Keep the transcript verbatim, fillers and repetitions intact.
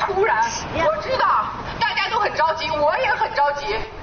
突然，我知道大家都很着急，我也很着急。